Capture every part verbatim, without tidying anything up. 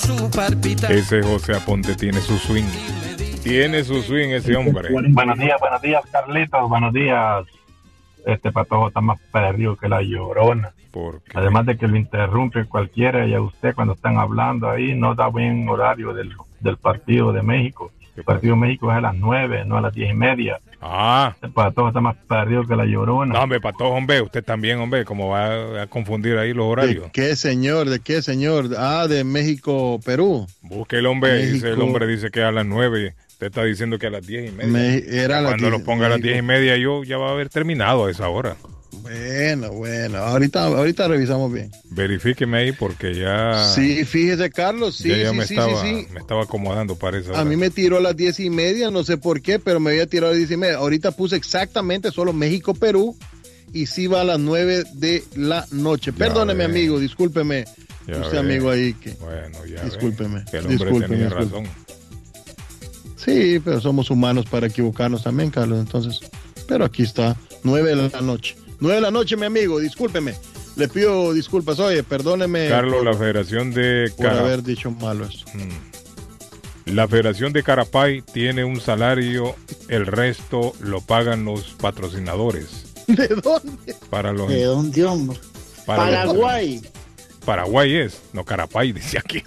su palpitar. Ese José Aponte tiene su swing. Tiene su swing ese hombre. Buenos días, buenos días, Carlitos. Buenos días. Este patojo está más perdido que la Llorona. ¿Por qué? Además de que lo interrumpe cualquiera y a usted cuando están hablando ahí no da buen horario del, del partido de México. El partido de México es a las nueve, no a las diez y media. Ah. El patojo está más perdido que la Llorona. No, hombre, patojo, hombre, usted también, hombre, ¿cómo va a confundir ahí los horarios? ¿De qué, señor? ¿De qué, señor? Ah, de México, Perú. Busque el hombre, México. dice, el hombre dice que a las nueve. Usted está diciendo que a las diez y media. Me, era Cuando la lo ponga a las México. diez y media, yo ya va a haber terminado a esa hora. Bueno, bueno, ahorita, ahorita revisamos bien. Verifíqueme ahí porque ya. Sí, fíjese, Carlos, sí, ya, ya sí, me sí, estaba, sí, sí. me estaba acomodando para esa hora. A mí me tiró a las diez y media, no sé por qué, pero me había tirado a las diez y media. Ahorita puse exactamente solo México, Perú, y sí va a las nueve de la noche. Ya Perdóneme, ve. amigo, discúlpeme. Ya Usted, ve. amigo, ahí que. Bueno, ya. Discúlpeme. Ve, que el hombre discúlpeme, tenía discúlpeme. razón. Sí, pero somos humanos para equivocarnos también, Carlos. Entonces, pero aquí está, nueve de la noche. Nueve de la noche, mi amigo, discúlpeme. Le pido disculpas. Oye, perdóneme. Carlos, por, la Federación de por Cara- haber dicho malo eso. Mm. La Federación de Carapay tiene un salario, el resto lo pagan los patrocinadores. ¿De dónde? Para los, ¿De dónde, hombre? para los- Paraguay. Paraguay es, no Carapay, dice aquí.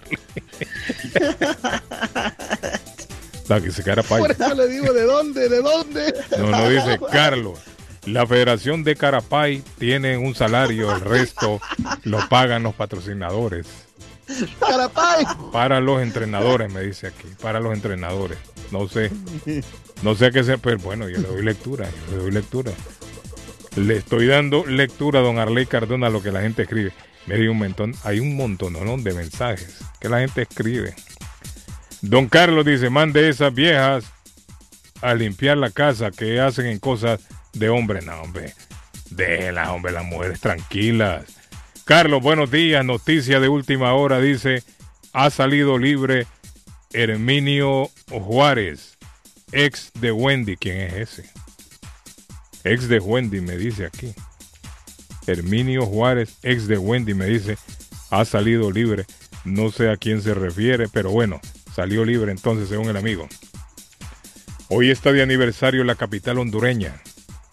No, que dice Carapay. Por eso le digo, ¿de dónde? ¿De dónde? No, no dice Carlos. La Federación de Carapay tiene un salario, el resto lo pagan los patrocinadores. Carapay. Para los entrenadores, me dice aquí, para los entrenadores. No sé, no sé a qué sea, pero bueno, yo le doy lectura, yo le doy lectura. Le estoy dando lectura a don Arley Cardona a lo que la gente escribe. Mire, hay un montón, hay un montón ¿no? de mensajes que la gente escribe. Don Carlos dice, mande esas viejas a limpiar la casa que hacen en cosas de hombre. No, hombre, déjenlas, hombre, las mujeres tranquilas. Carlos, buenos días, noticia de última hora, dice, ha salido libre Herminio Juárez, ex de Wendy. ¿Quién es ese? Ex de Wendy, me dice aquí. Herminio Juárez, ex de Wendy, me dice, ha salido libre. No sé a quién se refiere, pero bueno, salió libre entonces, según el amigo. Hoy está de aniversario la capital hondureña.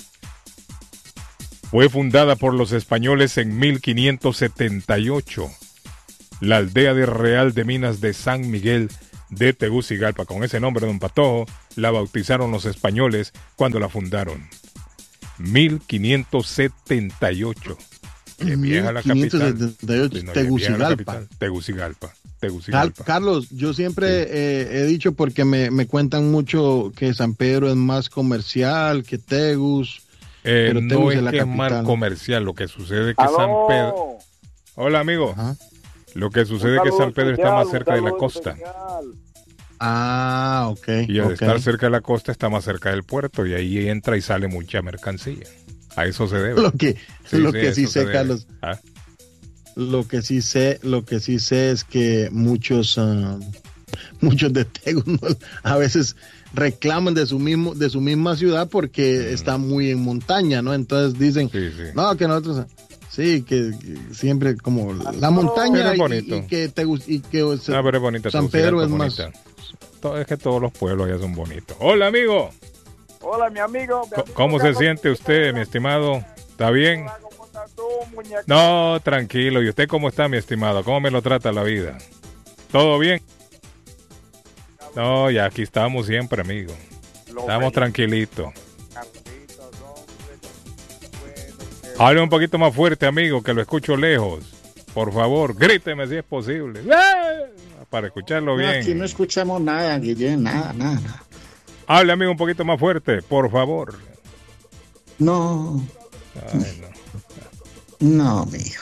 Fue fundada por los españoles en mil quinientos setenta y ocho. La aldea de Real de Minas de San Miguel de Tegucigalpa. Con ese nombre, don Patojo, la bautizaron los españoles cuando la fundaron. mil quinientos setenta y ocho. Qué vieja la capital. mil quinientos setenta y ocho, Sí, no, Tegucigalpa. vieja la capital. Tegucigalpa. Car- Tegucigalpa. Carlos, yo siempre sí. eh, he dicho porque me, me cuentan mucho que San Pedro es más comercial que Tegus. Eh, pero no Tegus es es la que es capital. más comercial, lo que sucede es que ¡Aló! San Pedro... Hola, amigo. Ajá. Lo que sucede es que San Pedro está más cerca de la costa. Ah, ok. Y al okay. estar cerca de la costa está más cerca del puerto y ahí entra y sale mucha mercancía. A eso se debe. Lo que Sí, lo sí, que sí eso se sé, debe. Carlos. ¿Ah? Lo que sí sé, lo que sí sé es que muchos uh, muchos de Tegus ¿no? a veces reclaman de su mismo de su misma ciudad porque mm. está muy en montaña, ¿no? Entonces dicen, sí, sí. no, que nosotros sí, que, que siempre como la montaña es y, y que Tegus y que no, pero es bonita, San Pedro es más. Todo, es que todos los pueblos allá son bonitos. Hola, amigo. Hola, mi amigo. Mi amigo ¿Cómo se siente usted, mi estimado? ¿Está bien? ¿Cómo estás tú, muñeco? No, tranquilo. ¿Y usted cómo está, mi estimado? ¿Cómo me lo trata la vida? ¿Todo bien? No, ya aquí estamos siempre, amigo. Estamos tranquilitos. Hable un poquito más fuerte, amigo, que lo escucho lejos. Por favor, gríteme si es posible. Para escucharlo No, bien. aquí no escuchamos nada, Guillén, nada, nada, nada. Hable, amigo, un poquito más fuerte, por favor. No. Ay, no. No, mijo.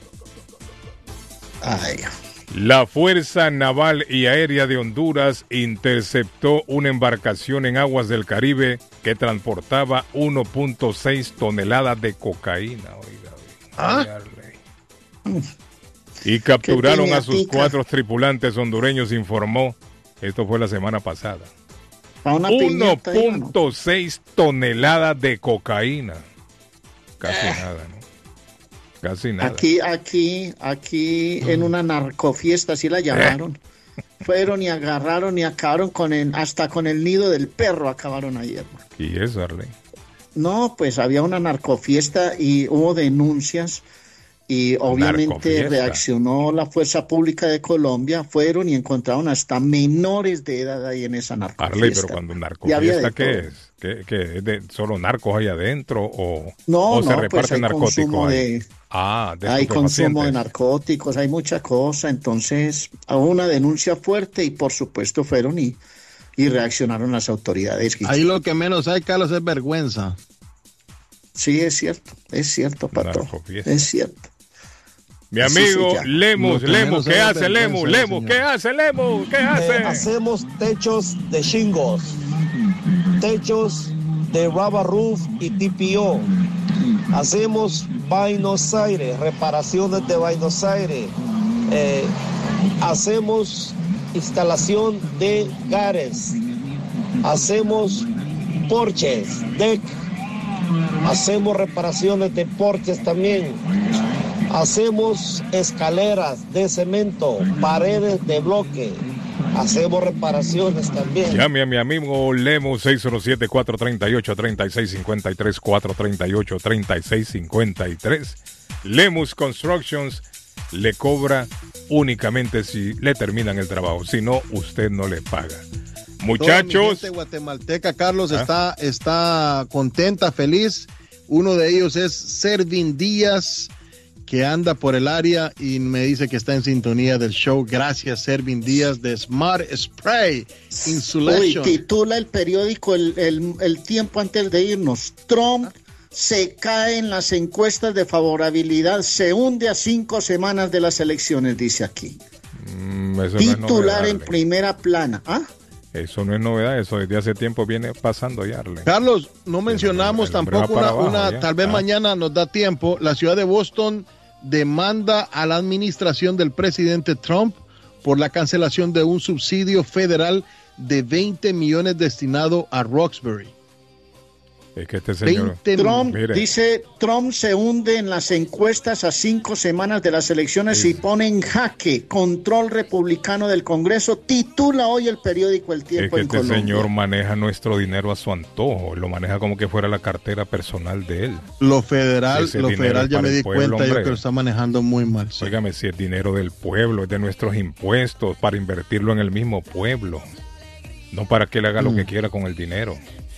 Ay. La Fuerza Naval y Aérea de Honduras interceptó una embarcación en aguas del Caribe que transportaba uno punto seis toneladas de cocaína. Oiga, ¿Ah? oiga, y capturaron a sus cuatro tripulantes hondureños, informó. Esto fue la semana pasada. uno punto seis toneladas de cocaína. Casi eh. nada, ¿no? Casi nada. Aquí, aquí, aquí en una narcofiesta, así la llamaron. fueron y agarraron y acabaron con el, hasta con el nido del perro acabaron ayer. Man. ¿Y eso, Arley? No, pues había una narcofiesta y hubo denuncias y obviamente reaccionó la Fuerza Pública de Colombia, fueron y encontraron hasta menores de edad ahí en esa narcofiesta. Arley, pero cuando narcofiesta, ¿qué es? ¿Qué, qué es? ¿De ¿Solo narcos ahí adentro o, no, o no, se reparten pues hay narcóticos consumo ahí? de, ah, de hay consumo de narcóticos, hay mucha cosa, entonces hubo una denuncia fuerte y por supuesto fueron y, y reaccionaron las autoridades. Ahí lo que menos hay, Carlos, es vergüenza. Sí, es cierto, es cierto, patrón, es cierto. Mi amigo Lemus, Lemus, ¿qué hace Lemus? Lemus, ¿qué hace Lemus? ¿Qué hace? Eh, hacemos techos de shingles, techos de rubber roof y T P O. Hacemos Buenos Aires, reparaciones de Buenos Aires. Eh, hacemos instalación de gares. Hacemos porches, deck. Hacemos reparaciones de porches también. Hacemos escaleras de cemento, paredes de bloque. Hacemos reparaciones también. Llame a mi amigo Lemus seis cero siete, cuatro tres ocho, tres seis cinco tres, cuatro tres ocho, tres seis cinco tres. Lemus Constructions le cobra únicamente si le terminan el trabajo. Si no, usted no le paga. Muchachos. La gente guatemalteca, Carlos, ¿Ah? está, está contenta, feliz. Uno de ellos es Servin Díaz, que anda por el área y me dice que está en sintonía del show. Gracias, Servin Díaz de Smart Spray Insulation. Uy, titula el periódico el, el, el tiempo antes de irnos. Trump se cae en las encuestas de favorabilidad, se hunde a cinco semanas de las elecciones, dice aquí. Mm, eso titular no es novedad, en primera plana. ¿Ah? Eso no es novedad, eso desde hace tiempo viene pasando ya, Arley. Carlos, no mencionamos el, el tampoco una, abajo, una tal vez ah. mañana nos da tiempo. La ciudad de Boston demanda a la administración del presidente Trump por la cancelación de un subsidio federal de veinte millones destinado a Roxbury. Es que este señor... Trump, dice, Trump se hunde en las encuestas a cinco semanas de las elecciones es... y pone en jaque control republicano del Congreso, titula hoy el periódico El Tiempo en Colombia. Es que este Colombia. señor maneja nuestro dinero a su antojo, lo maneja como que fuera la cartera personal de él. Lo federal, lo federal ya me di pueblo, cuenta, hombre. Yo que lo está manejando muy mal. Sí. Óigame, si es dinero del pueblo, es de nuestros impuestos, para invertirlo en el mismo pueblo, no para que él haga mm. lo que quiera con el dinero.